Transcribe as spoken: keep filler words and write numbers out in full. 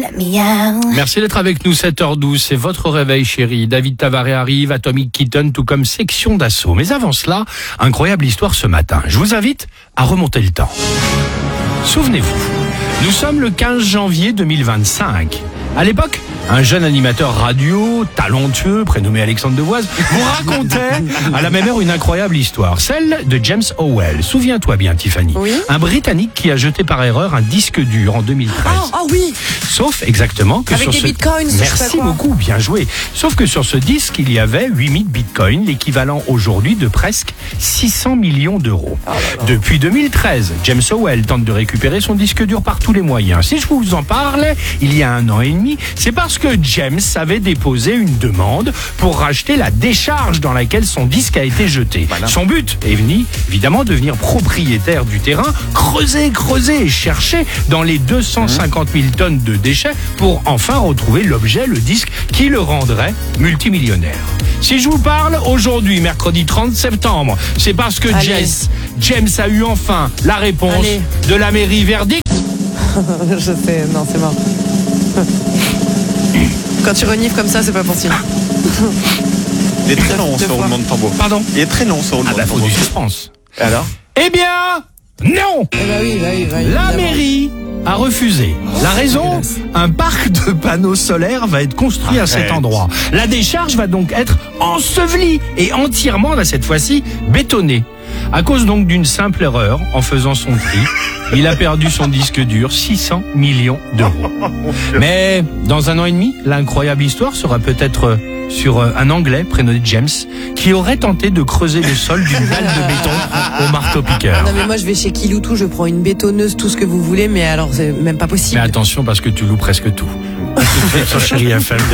let me out. Merci d'être avec nous, sept heures douze, c'est votre réveil chéri. David Tavaré arrive, Atomic Kitten, tout comme Section d'Assaut. Mais avant cela, incroyable histoire ce matin. Je vous invite à remonter le temps. Souvenez-vous, nous sommes le quinze janvier deux mille vingt-cinq. À l'époque, un jeune animateur radio, talentueux, prénommé Alexandre Devoise, vous racontait à la même heure une incroyable histoire, celle de James Howell. Souviens-toi bien, Tiffany. Oui. Un Britannique qui a jeté par erreur un disque dur en deux mille treize. Ah, oh, oui. Sauf exactement que Avec sur des ce... bitcoins, je sais pas Merci quoi. beaucoup, bien joué. Sauf que sur ce disque, il y avait huit mille bitcoins, l'équivalent aujourd'hui de presque six cents millions d'euros. Oh là là. Depuis deux mille treize, James Howell tente de récupérer son disque dur par tous les moyens. Si je vous en parlais il y a un an et demi, c'est parce que James avait déposé une demande pour racheter la décharge dans laquelle son disque a été jeté. Voilà. Son but est venu, évidemment, devenir propriétaire du terrain, creuser, creuser et chercher dans les deux cent cinquante mille tonnes de déchets pour enfin retrouver l'objet, le disque, qui le rendrait multimillionnaire. Si je vous parle aujourd'hui, mercredi trente septembre, c'est parce que Allez. Jess, James a eu enfin la réponse Allez. de la mairie verdict. Je sais, non, c'est mort. Quand tu renifles comme ça, c'est pas possible. Il est très long Deux ce fois. roulement de tambour. Pardon? Il est très long ce roulement Ah bah de faut tambour. du suspense. Et alors? Eh bien, non. Eh bah oui, bah oui, bah La évidemment. mairie a refusé. La raison, un parc de panneaux solaires va être construit à cet Arrête. endroit. La décharge va donc être ensevelie et entièrement, là, cette fois-ci, bétonnée. À cause donc d'une simple erreur, en faisant son tri, il a perdu son disque dur, six cents millions d'euros. Mais dans un an et demi, l'incroyable histoire sera peut-être sur euh, un Anglais prénommé James qui aurait tenté de creuser le sol d'une dalle de béton au marteau-piqueur. Non mais moi je vais chez Kiloutou, je prends une bétonneuse, tout ce que vous voulez, mais alors c'est même pas possible. Mais attention parce que tu loues presque tout. Tout de suite sur Chérie F M.